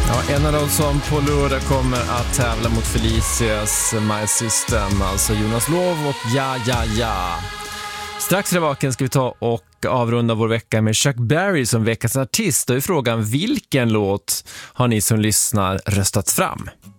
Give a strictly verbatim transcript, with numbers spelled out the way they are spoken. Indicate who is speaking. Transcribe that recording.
Speaker 1: Ja, en av dem som på lördag kommer att tävla mot Felicias My System, alltså Jonas Lov och Ja Ja Ja. Strax tillbaka ska vi ta och avrunda vår vecka med Chuck Berry som veckans artist. Och i frågan, vilken låt har ni som lyssnar röstat fram?